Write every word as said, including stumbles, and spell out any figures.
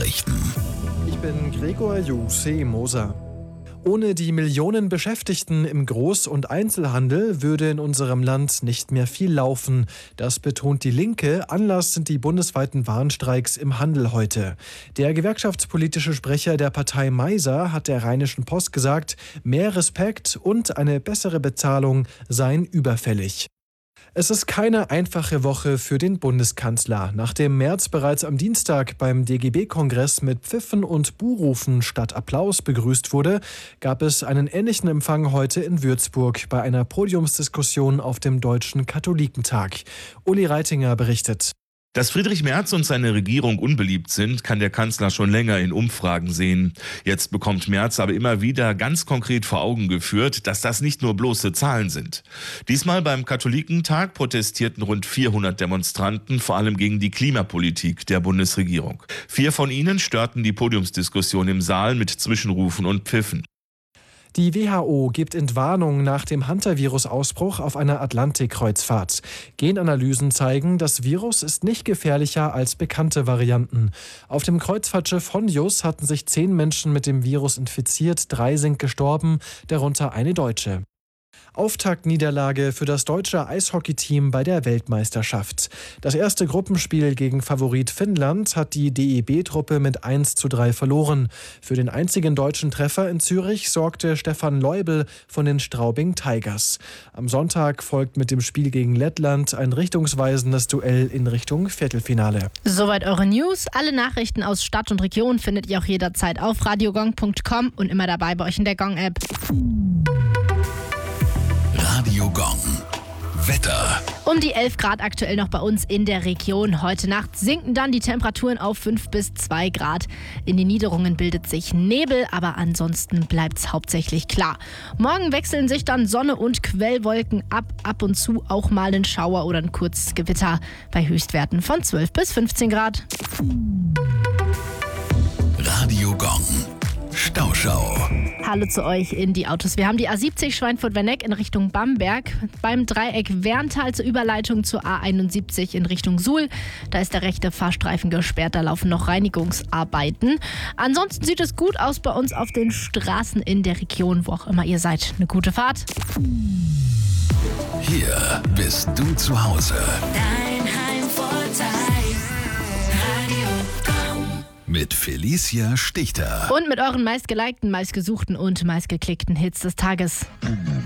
Nachrichten. Ich bin Gregor Juse Moser. Ohne die Millionen Beschäftigten im Groß- und Einzelhandel würde in unserem Land nicht mehr viel laufen. Das betont die Linke. Anlass sind die bundesweiten Warnstreiks im Handel heute. Der gewerkschaftspolitische Sprecher der Partei Meiser hat der Rheinischen Post gesagt, mehr Respekt und eine bessere Bezahlung seien überfällig. Es ist keine einfache Woche für den Bundeskanzler. Nachdem Merz bereits am Dienstag beim D G B-Kongress mit Pfiffen und Buhrufen statt Applaus begrüßt wurde, gab es einen ähnlichen Empfang heute in Würzburg bei einer Podiumsdiskussion auf dem Deutschen Katholikentag. Uli Reitinger berichtet. Dass Friedrich Merz und seine Regierung unbeliebt sind, kann der Kanzler schon länger in Umfragen sehen. Jetzt bekommt Merz aber immer wieder ganz konkret vor Augen geführt, dass das nicht nur bloße Zahlen sind. Diesmal beim Katholikentag protestierten rund vierhundert Demonstranten, vor allem gegen die Klimapolitik der Bundesregierung. Vier von ihnen störten die Podiumsdiskussion im Saal mit Zwischenrufen und Pfiffen. Die W H O gibt Entwarnung nach dem Hantavirus-Ausbruch auf einer Atlantikkreuzfahrt. Genanalysen zeigen, das Virus ist nicht gefährlicher als bekannte Varianten. Auf dem Kreuzfahrtschiff Hondius hatten sich zehn Menschen mit dem Virus infiziert, drei sind gestorben, darunter eine Deutsche. Auftaktniederlage für das deutsche Eishockeyteam bei der Weltmeisterschaft. Das erste Gruppenspiel gegen Favorit Finnland hat die D E B-Truppe mit eins zu drei verloren. Für den einzigen deutschen Treffer in Zürich sorgte Stefan Leubel von den Straubing Tigers. Am Sonntag folgt mit dem Spiel gegen Lettland ein richtungsweisendes Duell in Richtung Viertelfinale. Soweit eure News. Alle Nachrichten aus Stadt und Region findet ihr auch jederzeit auf radiogong punkt com und immer dabei bei euch in der Gong-App. Radio Gong. Wetter. Um die elf Grad aktuell noch bei uns in der Region. Heute Nacht sinken dann die Temperaturen auf fünf bis zwei Grad. In den Niederungen bildet sich Nebel, aber ansonsten bleibt es hauptsächlich klar. Morgen wechseln sich dann Sonne und Quellwolken ab. Ab und zu auch mal ein Schauer oder ein kurzes Gewitter bei Höchstwerten von zwölf bis fünfzehn Grad. Radio Gong. Stauschau. Hallo zu euch in die Autos. Wir haben die A siebzig Schweinfurt-Werneck in Richtung Bamberg. Beim Dreieck Werntal zur Überleitung zur A einundsiebzig in Richtung Suhl. Da ist der rechte Fahrstreifen gesperrt, da laufen noch Reinigungsarbeiten. Ansonsten sieht es gut aus bei uns auf den Straßen in der Region, wo auch immer ihr seid. Eine gute Fahrt. Hier bist du zu Hause. Dein Heimvorteil. Radio Gong. Mit Felicia Stichter. Und mit euren meistgelikten, meistgesuchten und meistgeklickten Hits des Tages.